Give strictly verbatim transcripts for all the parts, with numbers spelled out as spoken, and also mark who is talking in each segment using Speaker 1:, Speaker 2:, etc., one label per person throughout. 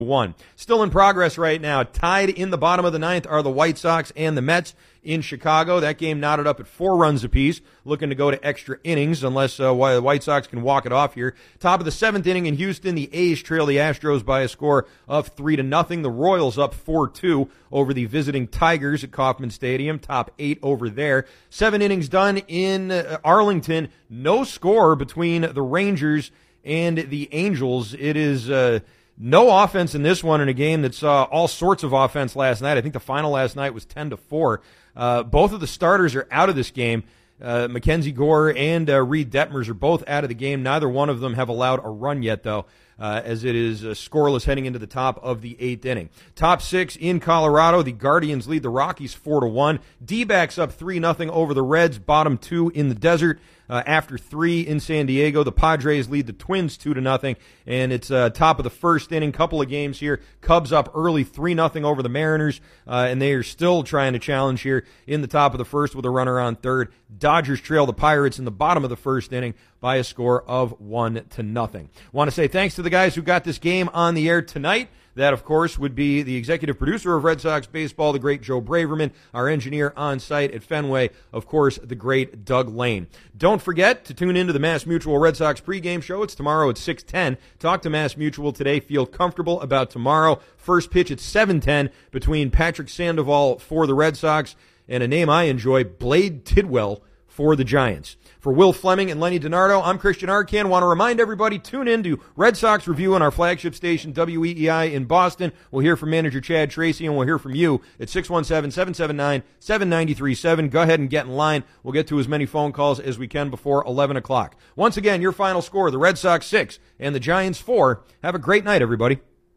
Speaker 1: one. Still in progress right now. Tied in the bottom of the ninth are the White Sox and the Mets in Chicago. That game knotted up at four runs apiece, looking to go to extra innings unless uh, the White Sox can walk it off here. Top of the seventh inning in Houston, the A's trail the Astros by a score of three to nothing. The Royals up four two over the visiting Tigers at Kauffman Stadium. Top eight over there. Seven innings done in uh, Arlington. No score between the Rangers and the Angels. It is uh, no offense in this one in a game that saw all sorts of offense last night. I think the final last night was ten to four. Uh, both of the starters are out of this game. Uh, Mackenzie Gore and uh, Reed Detmers are both out of the game. Neither one of them have allowed a run yet, though, uh, as it is uh, scoreless heading into the top of the eighth inning. Top six in Colorado. The Guardians lead the Rockies four to one. D-backs up three nothing over the Reds. Bottom two in the desert. Uh, after three in San Diego, the Padres lead the Twins two to nothing, and it's uh, top of the first inning. Couple of games here. Cubs up early three nothing over the Mariners, uh, and they are still trying to challenge here in the top of the first with a runner on third. Dodgers trail the Pirates in the bottom of the first inning by a score of one to nothing. Want to say thanks to the guys who got this game on the air tonight. That, of course, would be the executive producer of Red Sox baseball, the great Joe Braverman, our engineer on site at Fenway, of course, the great Doug Lane. Don't forget to tune into the Mass Mutual Red Sox pregame show. It's tomorrow at six ten. Talk to Mass Mutual today. Feel comfortable about tomorrow. First pitch at seven ten between Patrick Sandoval for the Red Sox and a name I enjoy, Blade Tidwell, for the Giants. For Will Fleming and Lenny DiNardo, I'm Christian Arcand. Want to remind everybody, tune in to Red Sox Review on our flagship station, W E E I in Boston. We'll hear from manager Chad Tracy, and we'll hear from you at six one seven, seven seven nine, seven nine three seven. Go ahead and get in line. We'll get to as many phone calls as we can before eleven o'clock. Once again, your final score, the Red Sox six and the Giants four. Have a great night, everybody.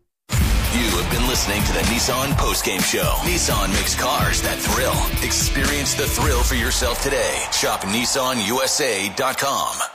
Speaker 2: You have been listening to the Nissan Postgame Show. Nissan makes cars that thrill. Experience the thrill for yourself today. Shop Nissan U S A dot com.